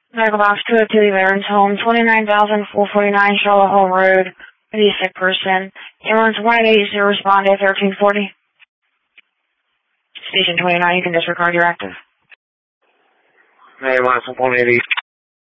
Medical box 202, Veterans Home, 29,449 Charlotte Hall Road. Any sick person. Ambulance 180, respond to 1340. Station 29, you can disregard your active. Ambulance 180.